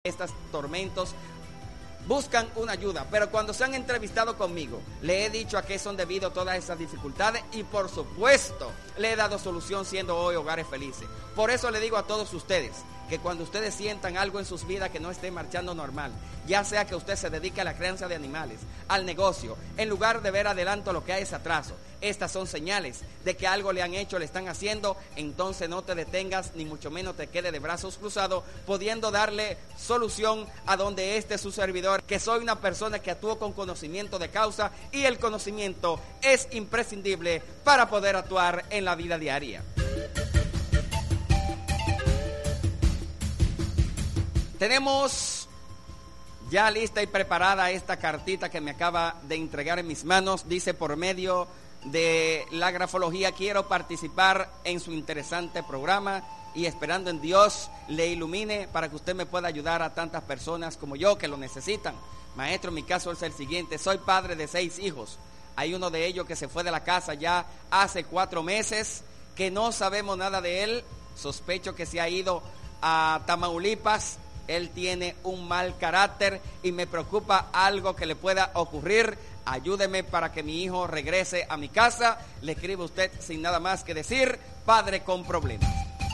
estos tormentos buscan una ayuda, pero cuando se han entrevistado conmigo, le he dicho a qué son debido todas esas dificultades y por supuesto le he dado solución siendo hoy Hogares Felices. Por eso le digo a todos ustedes que cuando ustedes sientan algo en sus vidas que no esté marchando normal, ya sea que usted se dedique a la crianza de animales, al negocio, en lugar de ver adelanto lo que hay es atraso, estas son señales de que algo le han hecho, le están haciendo, entonces no te detengas, ni mucho menos te quede de brazos cruzados, pudiendo darle solución a donde esté su servidor, que soy una persona que actúo con conocimiento de causa y el conocimiento es imprescindible para poder actuar en la vida diaria. Tenemos ya lista y preparada esta cartita que me acaba de entregar en mis manos. Dice: por medio de la grafología quiero participar en su interesante programa y esperando en Dios le ilumine para que usted me pueda ayudar a tantas personas como yo que lo necesitan. Maestro, mi caso es el siguiente: soy padre de 6 hijos. Hay uno de ellos que se fue de la casa ya hace 4 meses, que no sabemos nada de él. Sospecho que se ha ido a Tamaulipas. Él tiene un mal carácter y me preocupa algo que le pueda ocurrir. Ayúdeme para que mi hijo regrese a mi casa. Le escribe usted sin nada más que decir: padre con problemas.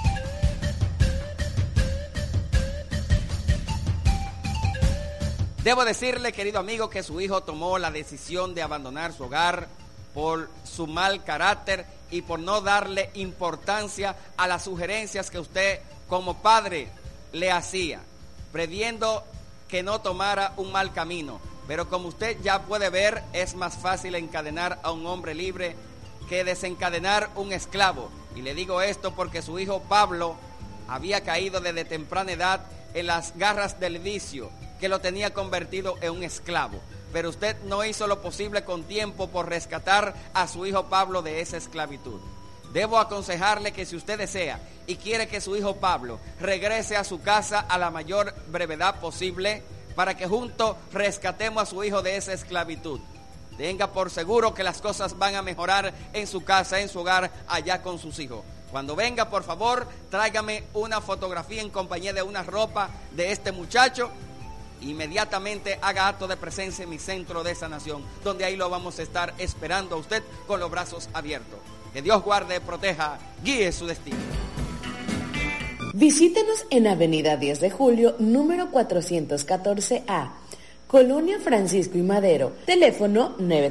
Debo decirle, querido amigo, que su hijo tomó la decisión de abandonar su hogar por su mal carácter y por no darle importancia a las sugerencias que usted como padre le hacía, previendo que no tomara un mal camino. Pero como usted ya puede ver, es más fácil encadenar a un hombre libre que desencadenar un esclavo. Y le digo esto porque su hijo Pablo había caído desde temprana edad en las garras del vicio, que lo tenía convertido en un esclavo. Pero usted no hizo lo posible con tiempo por rescatar a su hijo Pablo de esa esclavitud. Debo aconsejarle que si usted desea y quiere que su hijo Pablo regrese a su casa a la mayor brevedad posible, para que juntos rescatemos a su hijo de esa esclavitud, tenga por seguro que las cosas van a mejorar en su casa, en su hogar, allá con sus hijos. Cuando venga, por favor, tráigame una fotografía en compañía de una ropa de este muchacho. Inmediatamente haga acto de presencia en mi centro de sanación, donde ahí lo vamos a estar esperando a usted con los brazos abiertos. Que Dios guarde, proteja, guíe su destino. Visítenos en Avenida 10 de Julio, número 414A, Colonia Francisco y Madero. Teléfono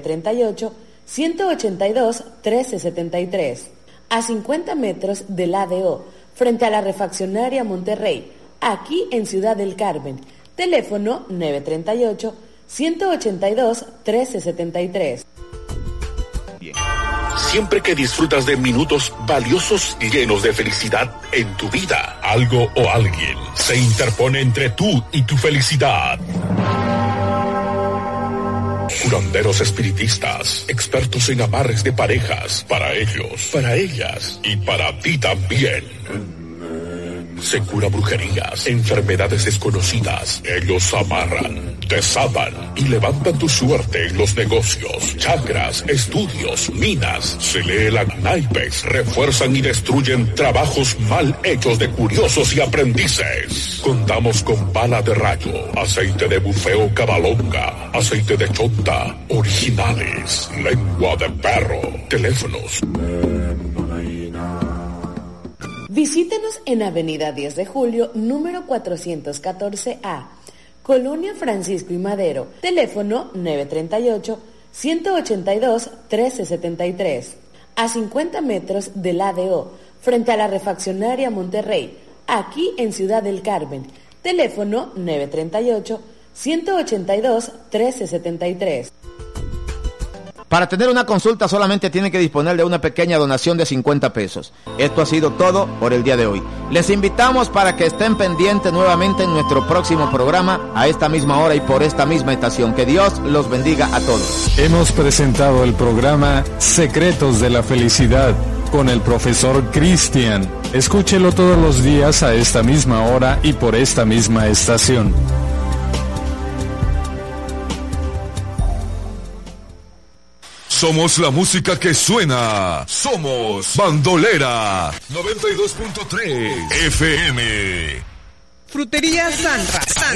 938-182-1373. A 50 metros del ADO, frente a la refaccionaria Monterrey, aquí en Ciudad del Carmen. Teléfono 938-182-1373. Siempre que disfrutas de minutos valiosos y llenos de felicidad en tu vida, algo o alguien se interpone entre tú y tu felicidad. Curanderos espiritistas, expertos en amarres de parejas, para ellos, para ellas y para ti también. Se cura brujerías, enfermedades desconocidas. Ellos amarran, desatan y levantan tu suerte en los negocios, chakras, estudios, minas. Se lee la naipes, refuerzan y destruyen trabajos mal hechos de curiosos y aprendices. Contamos con bala de rayo, aceite de bufeo cabalonga, aceite de chonta, originales, lengua de perro. Teléfonos. Visítenos en Avenida 10 de Julio, número 414A, Colonia Francisco y Madero. Teléfono 938-182-1373. A 50 metros del ADO, frente a la refaccionaria Monterrey, aquí en Ciudad del Carmen. Teléfono 938-182-1373. Para tener una consulta solamente tienen que disponer de una pequeña donación de 50 pesos. Esto ha sido todo por el día de hoy. Les invitamos para que estén pendientes nuevamente en nuestro próximo programa a esta misma hora y por esta misma estación. Que Dios los bendiga a todos. Hemos presentado el programa Secretos de la Felicidad con el profesor Cristian. Escúchelo todos los días a esta misma hora y por esta misma estación. Somos la música que suena. Somos Bandolera 92.3 FM. Frutería Santa.